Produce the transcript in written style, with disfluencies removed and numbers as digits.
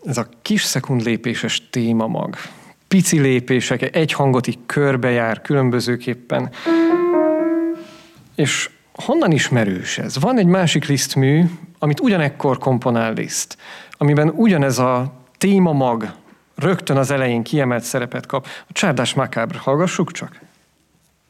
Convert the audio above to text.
Ez a kis szekundlépéses témamag. Pici lépések, egy hangot így körbejár különbözőképpen. És honnan ismerős ez? Van egy másik Liszt-mű, amit ugyanekkor komponál Liszt, amiben ugyanez a témamag rögtön az elején kiemelt szerepet kap. A Csárdás Macabre, hallgassuk csak!